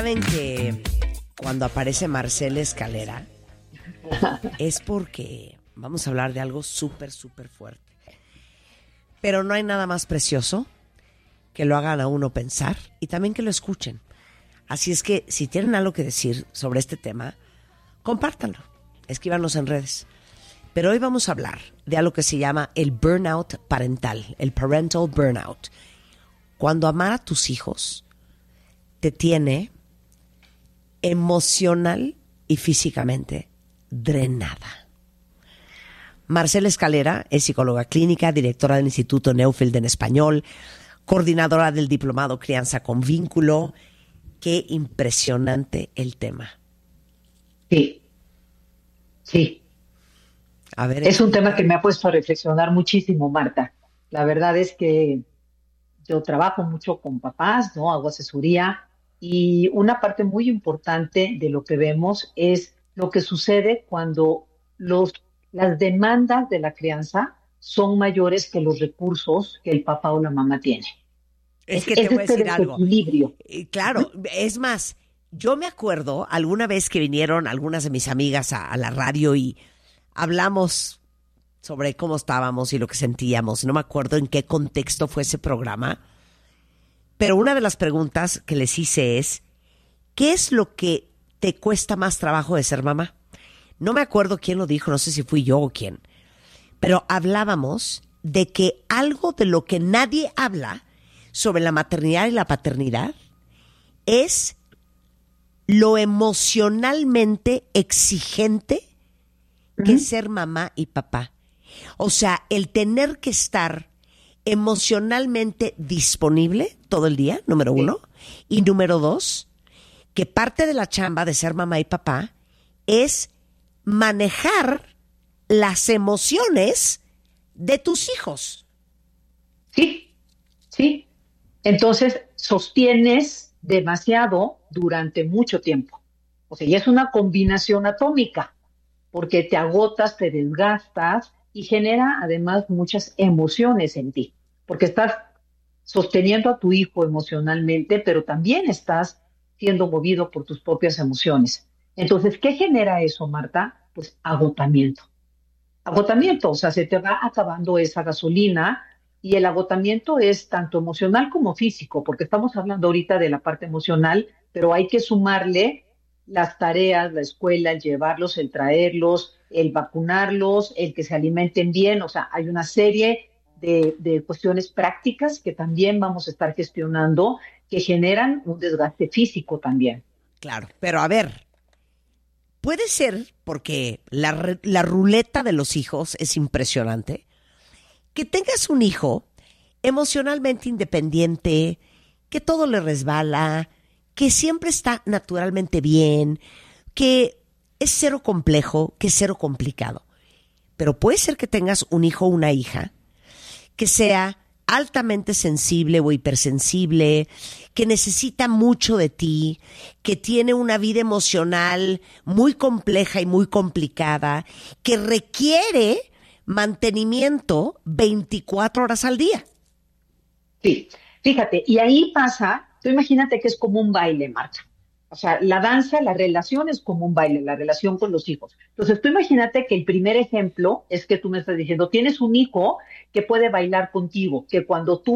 saben que cuando aparece Marcela Escalera es porque vamos a hablar de algo súper, súper fuerte. Pero no hay nada más precioso que lo hagan a uno pensar y también que lo escuchen. Así es que si tienen algo que decir sobre este tema, compártanlo, escríbanos en redes. Pero hoy vamos a hablar de algo que se llama el burnout parental, el parental burnout. Cuando amar a tus hijos te tiene emocional y físicamente drenada. Marcela Escalera es psicóloga clínica, directora del Instituto Neufeld en Español, coordinadora del diplomado Crianza con Vínculo. Qué impresionante el tema. Sí, sí. A ver, Es un tema que me ha puesto a reflexionar muchísimo, Marta. La verdad es que yo trabajo mucho con papás, ¿no? Hago asesoría y una parte muy importante de lo que vemos es lo que sucede cuando las demandas de la crianza son mayores que los recursos que el papá o la mamá tiene. es que te Es voy a este decir algo. desequilibrio. Claro, es más, yo me acuerdo alguna vez que vinieron algunas de mis amigas a la radio y hablamos sobre cómo estábamos y lo que sentíamos. No me acuerdo en qué contexto fue ese programa, pero una de las preguntas que les hice es, ¿qué es lo que te cuesta más trabajo de ser mamá? No me acuerdo quién lo dijo, no sé si fui yo o quién, pero hablábamos de que algo de lo que nadie habla sobre la maternidad y la paternidad es lo emocionalmente exigente que es ser mamá y papá. O sea, el tener que estar emocionalmente disponible todo el día, número uno. Y número dos, que parte de la chamba de ser mamá y papá es manejar las emociones de tus hijos. Sí, sí. Entonces, sostienes demasiado durante mucho tiempo. O sea, y es una combinación atómica, porque te agotas, te desgastas y genera además muchas emociones en ti, porque estás sosteniendo a tu hijo emocionalmente, pero también estás siendo movido por tus propias emociones. Entonces, ¿qué genera eso, Marta? Pues agotamiento. Agotamiento, o sea, se te va acabando esa gasolina y el agotamiento es tanto emocional como físico, porque estamos hablando ahorita de la parte emocional, pero hay que sumarle las tareas, la escuela, el llevarlos, el traerlos, el vacunarlos, el que se alimenten bien, o sea, hay una serie de cuestiones prácticas que también vamos a estar gestionando que generan un desgaste físico también. Claro, pero a ver, puede ser, porque la ruleta de los hijos es impresionante, que tengas un hijo emocionalmente independiente, que todo le resbala, que siempre está naturalmente bien, que es cero complejo, que es cero complicado. Pero puede ser que tengas un hijo o una hija que sea altamente sensible o hipersensible, que necesita mucho de ti, que tiene una vida emocional muy compleja y muy complicada, que requiere mantenimiento 24 horas al día. Sí, fíjate, y ahí pasa, tú imagínate que es como un baile, Marta. O sea, la danza, la relación es como un baile, la relación con los hijos. Entonces, tú imagínate que el primer ejemplo es que tú me estás diciendo, tienes un hijo que puede bailar contigo, que cuando tú